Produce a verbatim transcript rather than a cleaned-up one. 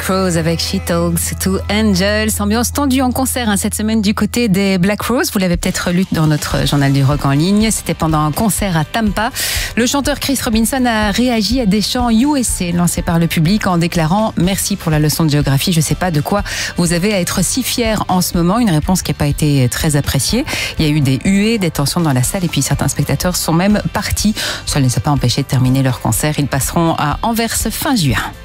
Rose avec She Talks to Angels. Ambiance tendue en concert hein, cette semaine du côté des Black Rose. Vous l'avez peut-être lu dans notre journal du rock en ligne. C'était pendant un concert à Tampa. Le chanteur Chris Robinson a réagi à des chants U S A lancés par le public en déclarant « Merci pour la leçon de géographie. Je ne sais pas de quoi vous avez à être si fiers en ce moment. » Une réponse qui n'a pas été très appréciée. Il y a eu des huées, des tensions dans la salle et puis certains spectateurs sont même partis. Ça ne les a pas empêchés de terminer leur concert. Ils passeront à Anvers fin juin.